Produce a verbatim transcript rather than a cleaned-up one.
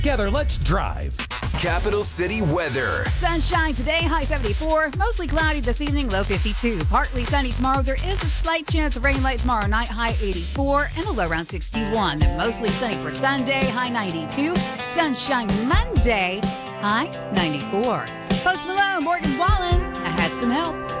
Together, let's drive. Capital City weather. Sunshine today, high seventy-four. Mostly cloudy this evening, low fifty-two. Partly sunny tomorrow. There is a slight chance of rain late tomorrow night, high eighty-four, and a low around sixty-one. Then mostly sunny for Sunday, high ninety-two. Sunshine Monday, high ninety-four. Post Malone, Morgan Wallen, I had some help.